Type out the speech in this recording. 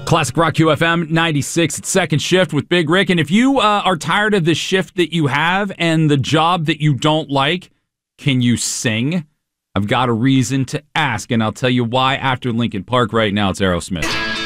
Classic Rock QFM 96, it's second shift with Big Rick. And if you are tired of the shift that you have and the job that you don't like, can you sing? I've got a reason to ask, and I'll tell you why after Linkin Park. Right now, it's Aerosmith.